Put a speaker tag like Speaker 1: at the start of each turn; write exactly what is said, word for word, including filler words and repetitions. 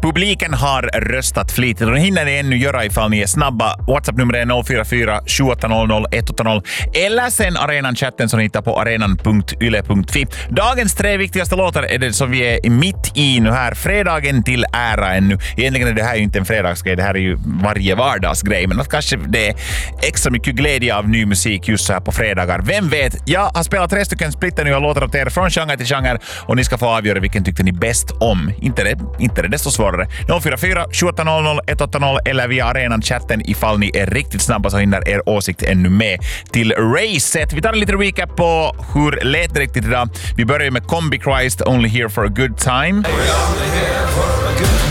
Speaker 1: Publiken har röstat flitigt och hinner ni ännu göra ifall ni är snabba. WhatsApp-nummer är noll fyra fyra sju åtta noll noll ett åtta noll eller sen arenan-chatten som ni hittar på arenan punkt yle punkt fi. Dagens tre viktigaste låtar är det som vi är mitt i nu här. Fredagen till ära ännu. Egentligen är det här ju inte en fredagsgrej, det här är ju varje vardagsgrej. Men att kanske det är extra mycket glädje av ny musik just så här på fredagar. Vem vet? Jag har spelat tre stycken splitter nya låtar åt er från genre till genre och ni ska få avgöra vilken tyckte ni bäst om. Inte det, inte det desto svårare. noll fyra fyra sju åtta noll noll ett åtta noll eller via arenan-chatten ifall ni är riktigt snabba så hinner er åsikt ännu med till racet. Vi tar en liten recap på hur lät det riktigt idag. Vi börjar med Combi Christ, Only Here for a Good Time.